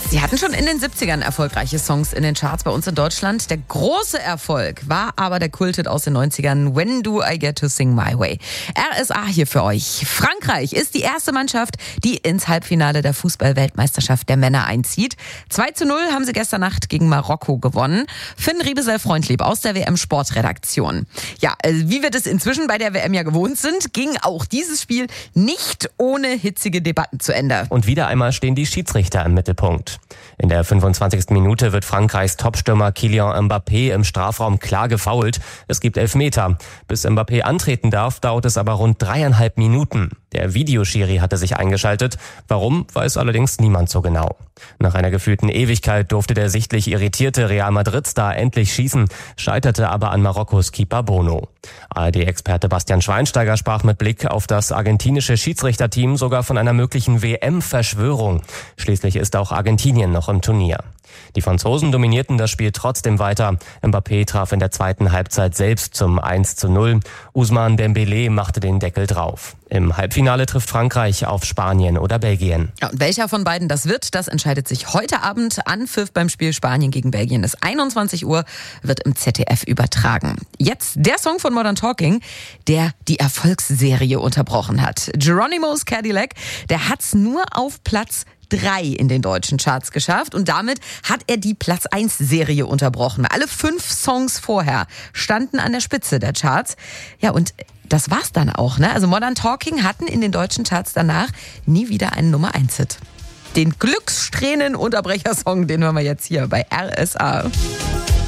Sie hatten schon in den 70ern erfolgreiche Songs in den Charts bei uns in Deutschland. Der große Erfolg war aber der Kulthit aus den 90ern, When Do I Get to Sing My Way. RSA hier für euch. Frankreich ist die erste Mannschaft, die ins Halbfinale der Fußball-Weltmeisterschaft der Männer einzieht. 2:0 haben sie gestern Nacht gegen Marokko gewonnen. Finn Riebesell-Freundlieb aus der WM-Sportredaktion. Ja, wie wir das inzwischen bei der WM ja gewohnt sind, ging auch dieses Spiel nicht ohne hitzige Debatten zu Ende. Und wieder einmal stehen die Schiedsrichter im Mittelpunkt. In der 25. Minute wird Frankreichs Topstürmer Kylian Mbappé im Strafraum klar gefoult. Es gibt Elfmeter. Bis Mbappé antreten darf, dauert es aber rund 3,5 Minuten. Der Videoschiri hatte sich eingeschaltet. Warum, weiß allerdings niemand so genau. Nach einer gefühlten Ewigkeit durfte der sichtlich irritierte Real Madrid-Star endlich schießen, scheiterte aber an Marokkos Keeper Bono. ARD-Experte Bastian Schweinsteiger sprach mit Blick auf das argentinische Schiedsrichterteam sogar von einer möglichen WM-Verschwörung. Schließlich ist auch Argentinien noch im Turnier. Die Franzosen dominierten das Spiel trotzdem weiter. Mbappé traf in der zweiten Halbzeit selbst zum 1:0. Ousmane Dembélé machte den Deckel drauf. Im Halbfinale trifft Frankreich auf Spanien oder Belgien. Ja, und welcher von beiden das wird, das entscheidet sich heute Abend. Anpfiff beim Spiel Spanien gegen Belgien ist 21 Uhr, wird im ZDF übertragen. Jetzt der Song von Modern Talking, der die Erfolgsserie unterbrochen hat. Geronimo's Cadillac, der hat's nur auf Platz 3 in den deutschen Charts geschafft und damit hat er die Platz 1 Serie unterbrochen. Alle 5 Songs vorher standen an der Spitze der Charts. Ja, und das war's dann auch, ne? Also Modern Talking hatten in den deutschen Charts danach nie wieder einen Nummer 1 Hit. Den Glückssträhnen-Unterbrechersong, den hören wir jetzt hier bei RSA.